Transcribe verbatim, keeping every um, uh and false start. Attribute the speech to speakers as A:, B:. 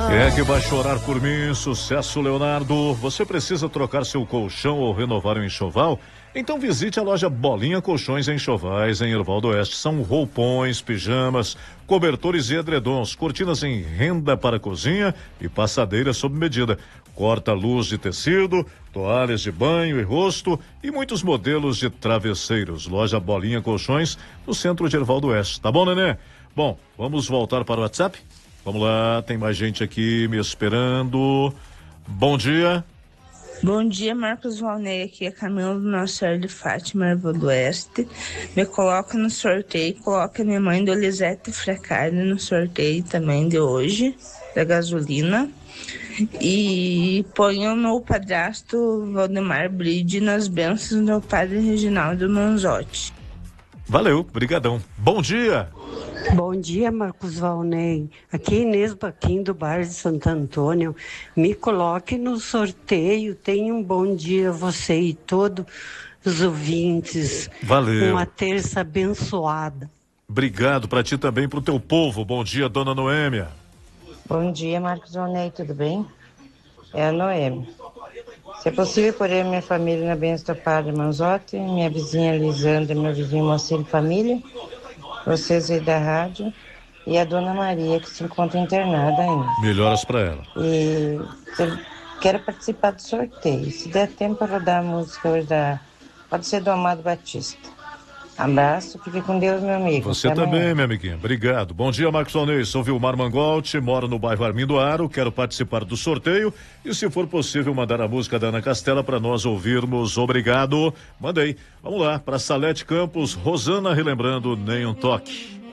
A: Quem é que vai chorar por mim? Sucesso, Leonardo. Você precisa trocar seu colchão ou renovar um enxoval? Então visite a loja Bolinha Colchões e Enxovais em Erval do Oeste. São roupões, pijamas, cobertores e edredons, cortinas em renda para a cozinha e passadeiras sob medida. Corta-luz de tecido, toalhas de banho e rosto e muitos modelos de travesseiros. Loja Bolinha Colchões, no centro de Erval do Oeste. Tá bom, nenê? Bom, vamos voltar para o WhatsApp? Vamos lá, tem mais gente aqui me esperando. Bom dia.
B: Bom dia, Marcos Valnei, aqui é Camila do Nosso Senhor de Fátima, Erval do Oeste. Me coloca no sorteio, coloca minha mãe do Elisete Frecardi no sorteio também de hoje, da gasolina. E põe o meu padrasto Valdemar Bride nas bênçãos do meu padre Reginaldo Manzotti.
A: Valeu, brigadão. Bom dia.
C: Bom dia, Marcos Valnei. Aqui Inês Baquim, do bairro de Santo Antônio. Me coloque no sorteio. Tenha um bom dia, você e todos os ouvintes.
A: Valeu.
C: Uma terça abençoada.
A: Obrigado para ti também, para o teu povo. Bom dia, dona Noêmia.
D: Bom dia, Marcos Valnei, tudo bem? É a Noêmia. Se é possível, porém, minha família na bênção do padre Manzotti, minha vizinha Lisandra, meu vizinho Moacir Família, vocês aí da rádio e a dona Maria, que se encontra internada ainda.
A: Melhoras para ela.
D: E eu quero participar do sorteio. Se der tempo para rodar a música hoje da... Pode ser do Amado Batista. Abraço, fique com Deus, meu amigo.
A: Você
D: Até
A: também,
D: amanhã.
A: minha amiguinha. Obrigado. Bom dia, Marcos Valnei. Sou Vilmar Mangolte, moro no bairro Armindo Aro, quero participar do sorteio e, se for possível, mandar a música da Ana Castela para nós ouvirmos. Obrigado. Mandei. Vamos lá, para Salete Campos, Rosana relembrando Nem um Toque.